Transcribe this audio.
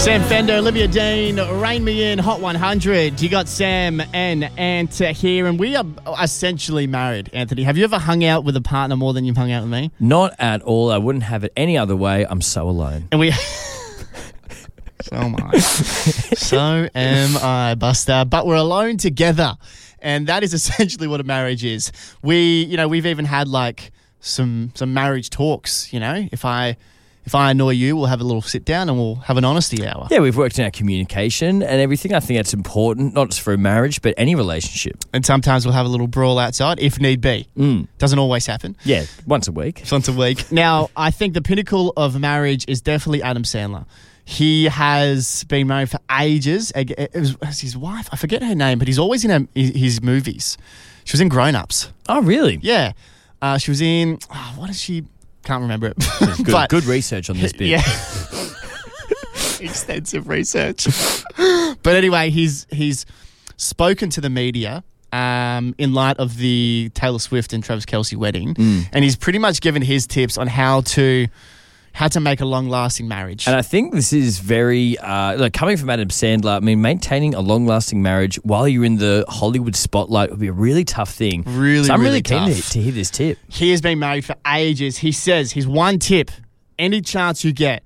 Sam Fender, Olivia Dean, Rain Me In, Hot 100. You got Sam and Ant here, and we are essentially married, Anthony. Have you ever hung out with a partner more than you've hung out with me? Not at all. I wouldn't have it any other way. I'm so alone. And we... So am I. So am I, Buster. But we're alone together, and that is essentially what a marriage is. We've even had like some marriage talks. If I annoy you, we'll have a little sit down and we'll have an honesty hour. Yeah, we've worked in our communication and everything. I think that's important, not just for a marriage, but any relationship. And sometimes we'll have a little brawl outside if need be. Doesn't always happen. Yeah, once a week. Once a week. Now, I think the pinnacle of marriage is definitely Adam Sandler. He has been married for ages. It was his wife. I forget her name, but he's always in his movies. She was in Grown Ups. Oh, really? Yeah. She was in... what is she... Can't remember it. Good research on this bit. Yeah. Extensive research. But anyway, he's spoken to the media in light of the Taylor Swift and Travis Kelce wedding, and he's pretty much given his tips on how to make a long-lasting marriage. And I think this is very, coming from Adam Sandler, I mean, maintaining a long-lasting marriage while you're in the Hollywood spotlight would be a really tough thing. So I'm really keen to hear this tip. He has been married for ages. He says his one tip, any chance you get,